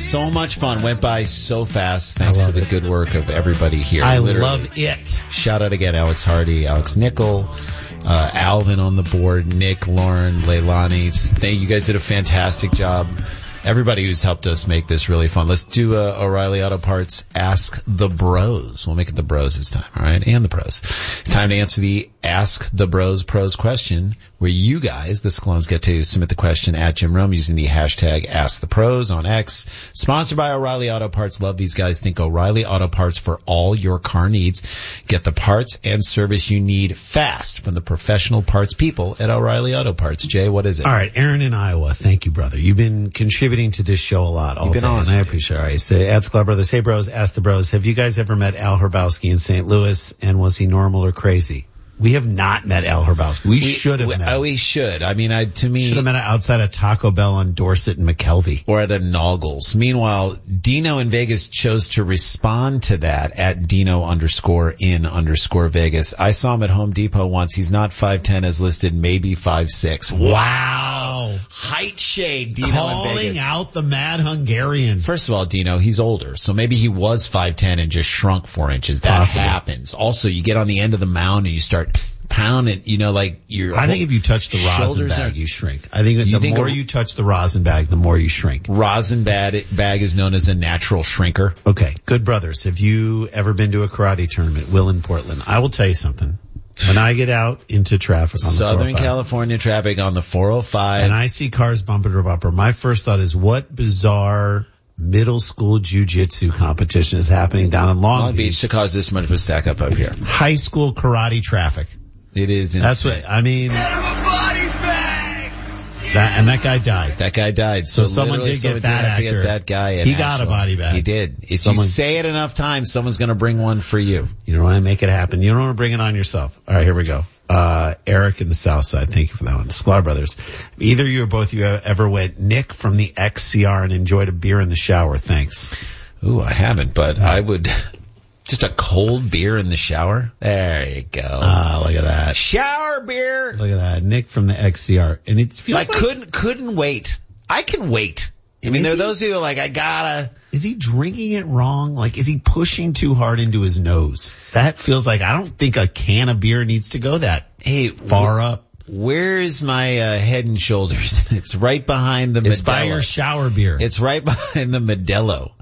So much fun. Went by so fast thanks to the good work of everybody here. I love it. Shout out again, Alex Hardy, Alex Nickel, Alvin on the board, Nick, Lauren, Leilani. You guys did a fantastic job. Everybody who's helped us make this really fun. Let's do O'Reilly Auto Parts Ask the Bros. We'll make it the Bros this time, all right? And the Pros. It's time to answer the Ask the Bros Pros question, where you guys, the Scalones, get to submit the question at Jim Rome using the hashtag #AskThePros on X. Sponsored by O'Reilly Auto Parts. Love these guys. Think O'Reilly Auto Parts for all your car needs. Get the parts and service you need fast from the professional parts people at O'Reilly Auto Parts. Jay, what is it? All right, Aaron in Iowa. Thank you, brother. You've been contributing to this show a lot all You've been day, awesome. and I appreciate it. All right, say, Ask Club Brothers. Hey, bros, ask the bros. Have you guys ever met Al Hrabowski in St. Louis, and was he normal or crazy? We have not met Al Hrabowski. We should have met him. We should. I mean, to me... Should have met him outside of Taco Bell on Dorset and McKelvey. Or at a Noggles. Meanwhile, Dino in Vegas chose to respond to that at Dino_in_Vegas. I saw him at Home Depot once. He's not 5'10", as listed, maybe 5'6". Wow. Height shade, Dino in Calling Vegas. out the mad Hungarian. First of all, Dino, he's older, so maybe he was 5'10" and just shrunk 4 inches. That happens. Also, you get on the end of the mound and you start pounding, like you're... I think if you touch the rosin bag, you shrink. I think the more you touch the rosin bag, the more you shrink. Rosin bag is known as a natural shrinker. Okay, good brothers. Have you ever been to a karate tournament? Will in Portland. I will tell you something. When I get out into traffic on the Southern 405, California traffic on the 405, and I see cars bumper to bumper, my first thought is, what bizarre middle school jiu-jitsu competition is happening down in Long Beach to cause this much of a stack up here? High school karate traffic. It is insane. That's what I mean. That guy died. That guy died. So someone did get that actor. Get that guy. He got a body bag. He did. If you say it enough times, someone's going to bring one for you. You don't want to make it happen. You don't want to bring it on yourself. All right, here we go. Eric in the South Side. Thank you for that one. Sklar Brothers. Either you or both of you ever went Nick from the XCR and enjoyed a beer in the shower? Thanks. Ooh, I haven't, but I would. Just a cold beer in the shower? There you go. Look at that. Shower beer. Look at that. Nick from the XCR. And it feels like couldn't wait. I can wait. I mean, there are those people like, I gotta. Is he drinking it wrong? Like, is he pushing too hard into his nose? That feels like, I don't think a can of beer needs to go that far up. Where's my Head and Shoulders? It's right behind the Modelo. It's by your shower beer. It's right behind the Modelo.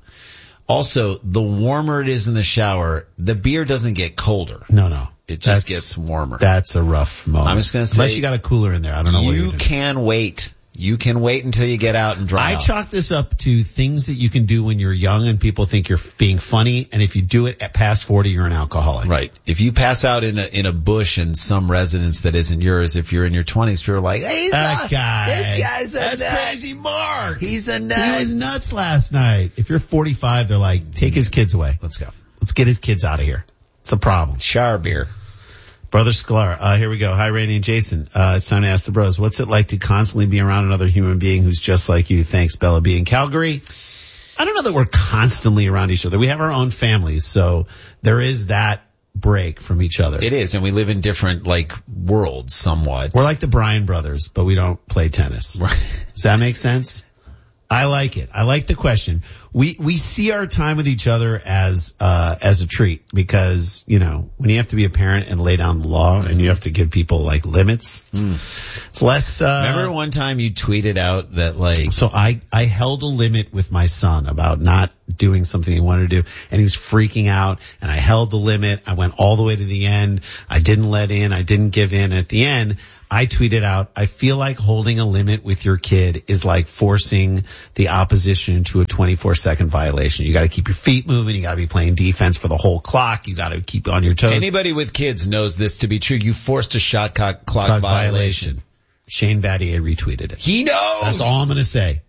Also, the warmer it is in the shower, the beer doesn't get colder. No. It just gets warmer. That's a rough moment. I'm just going to say. Unless you got a cooler in there. I don't know what you're doing. You can wait. You can wait until you get out and dry out. I chalk this up to things that you can do when you're young and people think you're being funny. And if you do it at past 40, you're an alcoholic. Right. If you pass out in a bush in some residence that isn't yours, if you're in your 20s, people are like, hey, that guy. This guy's That's crazy Mark. He's a nut. He was nuts last night. If you're 45, they're like, take his kids away. Let's go. Let's get his kids out of here. It's a problem. Shower beer. Brother Sklar, here we go. Hi, Randy and Jason. It's time to ask the bros. What's it like to constantly be around another human being who's just like you? Thanks, Bella B. in Calgary. I don't know that we're constantly around each other. We have our own families, so there is that break from each other. It is, and we live in different, worlds somewhat. We're like the Bryan brothers, but we don't play tennis. Right. Does that make sense? I like it. I like the question. We see our time with each other as a treat because, when you have to be a parent and lay down the law and you have to give people limits, it's less, remember one time you tweeted out that so I held a limit with my son about not doing something he wanted to do and he was freaking out and I held the limit. I went all the way to the end. I didn't let in. I didn't give in. At the end, I tweeted out, I feel like holding a limit with your kid is like forcing the opposition into a 24-second violation. You got to keep your feet moving. You got to be playing defense for the whole clock. You got to keep on your toes. Anybody with kids knows this to be true. You forced a shot clock violation. Shane Battier retweeted it. He knows. That's all I'm going to say.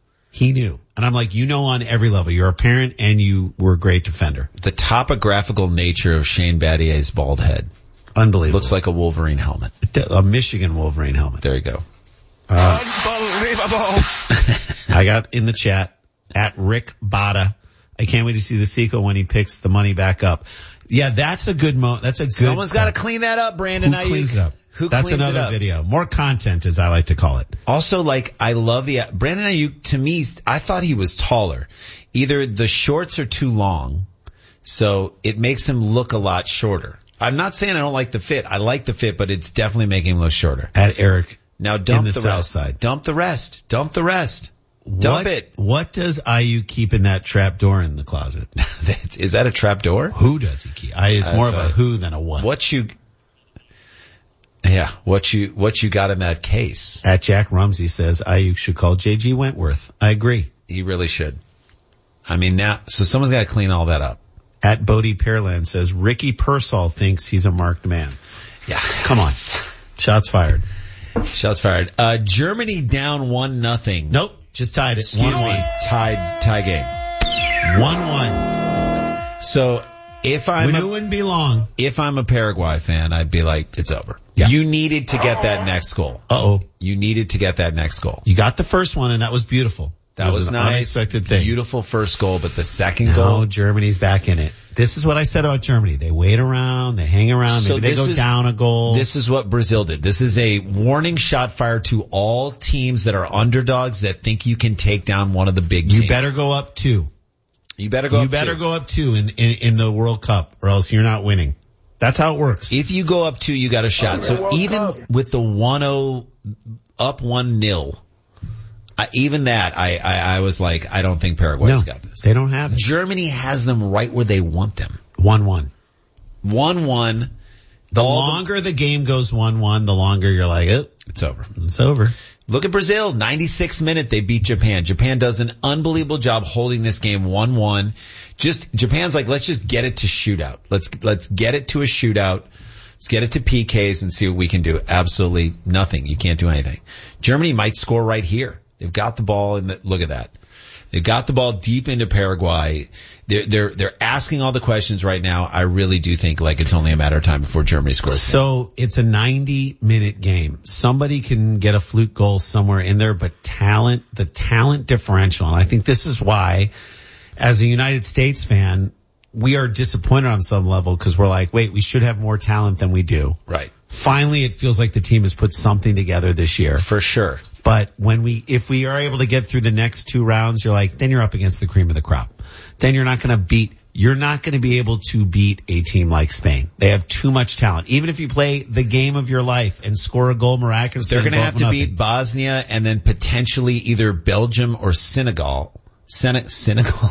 He knew. And I'm like, on every level. You're a parent and you were a great defender. The topographical nature of Shane Battier's bald head. Unbelievable. Looks like a Wolverine helmet. A Michigan Wolverine helmet. There you go. Unbelievable. I got in the chat at Rick Bada. I can't wait to see the sequel when he picks the money back up. Yeah, that's a good That's a good. Someone's got to clean that up, Brandon. Who cleans it up? That's cleans it another up? video. More content, as I like to call it. Also, like, I love Brandon Ayuk, to me, I thought he was taller. Either the shorts are too long, so it makes him look a lot shorter. I'm not saying I don't like the fit. I like the fit, but it's definitely making him look shorter. At Eric. Now dump in the the South rest. Side. Dump the rest. Dump the rest. Dump it. What does IU keep in that trap door in the closet? Is that a trap door? Who does he keep? It's more of a who than a what. What you got in that case? At Jack Rumsey says IU should call J.G. Wentworth. I agree. He really should. I mean, now, so someone's got to clean all that up. At Bodie Pearland says Ricky Pearsall thinks he's a marked man. Yeah. Come on. Shots fired. Shots fired. Germany down 1-0. Nope. Just tied it. Excuse me. Tie game. 1-1. So if We knew it wouldn't be long. If I'm a Paraguay fan, I'd be like, it's over. Yeah. You needed to get that next goal. Uh-oh. You needed to get that next goal. You got the first one, and that was beautiful. That was an nice. Unexpected thing. Beautiful first goal, but the second goal. goal. Germany's back in it. This is what I said about Germany. They wait around, they hang around, So maybe they go down a goal. This is what Brazil did. This is a warning shot fired to all teams that are underdogs that think you can take down one of the big teams. You better go up 2. You better go up 2 in the World Cup, or else you're not winning. That's how it works. If you go up 2, you got a shot. So even with the 1-0, up 1-0, even that, I was like, I don't think Paraguay's got this. They don't have it. Germany has them right where they want them. 1-1. 1-1. The longer the game goes 1-1, the longer you're like, oh, it's over. It's over. Look at Brazil, 96th minute, they beat Japan. Japan does an unbelievable job holding this game 1-1. Japan's like, let's just get it to shootout. Let's get it to a shootout. Let's get it to PKs and see what we can do. Absolutely nothing. You can't do anything. Germany might score right here. They've got the ball look at that. They've got the ball deep into Paraguay. They're asking all the questions right now. I really do think like it's only a matter of time before Germany scores. So it's a 90-minute game. Somebody can get a fluke goal somewhere in there, but the talent differential, and I think this is why, as a United States fan, we are disappointed on some level because we're like, wait, we should have more talent than we do. Right. Finally, it feels like the team has put something together this year. For sure. But if we are able to get through the next 2 rounds, you're like, then you're up against the cream of the crop. Then you're not going to be able to beat a team like Spain. They have too much talent. Even if you play the game of your life and score a goal miraculously, they're going to have to beat Bosnia and then potentially either Belgium or Senegal. Senegal.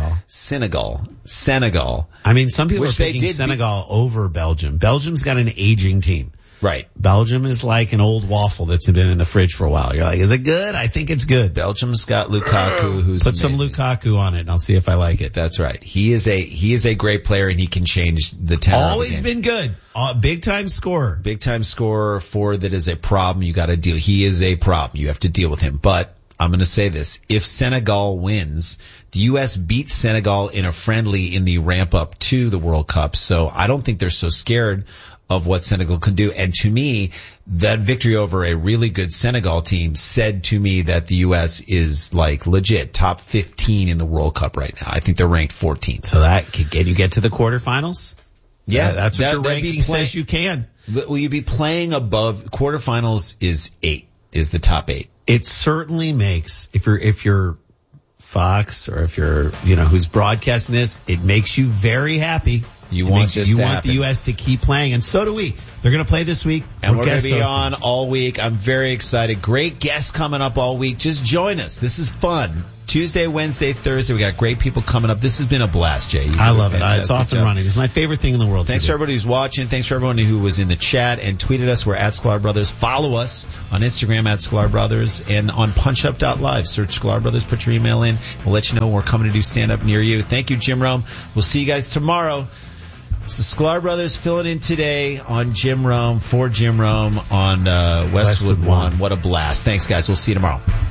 I mean, some people are picking Senegal over Belgium. Belgium's got an aging team. Right. Belgium is like an old waffle that's been in the fridge for a while. You're like, is it good? I think it's good. Belgium's got Lukaku, who's Put some Lukaku on it and I'll see if I like it. That's right. He is a great player and he can change the tenor. Always been good. Big time scorer. Big time scorer. Forward that is a problem. You got to deal. He is a problem. You have to deal with him. But I'm going to say this. If Senegal wins, the U.S. beats Senegal in a friendly in the ramp up to the World Cup. So I don't think they're so scared of what Senegal can do. And to me, that victory over a really good Senegal team said to me that the U.S. is like legit top 15 in the World Cup right now. I think they're ranked 14th. So that could get you to the quarterfinals? Yeah. That's what your ranking says you can. Will you be playing above quarterfinals is the top 8. It certainly makes, if you're Fox or if you're, who's broadcasting this, it makes you very happy. You want the U.S. to keep playing, and so do we. They're going to play this week. And we're going to be on all week. I'm very excited. Great guests coming up all week. Just join us. This is fun. Tuesday, Wednesday, Thursday. We got great people coming up. This has been a blast, Jay. I love it. It's off and running. It's my favorite thing in the world. Thanks for everybody who's watching. Thanks for everyone who was in the chat and tweeted us. We're at Sklar Brothers. Follow us on Instagram at Sklar Brothers and on punchup.live. Search Sklar Brothers. Put your email in. We'll let you know when we're coming to do stand-up near you. Thank you, Jim Rome. We'll see you guys tomorrow. It's the Sklar Brothers filling in today on Jim Rome, for Jim Rome on Westwood 1. What a blast. Thanks, guys. We'll see you tomorrow.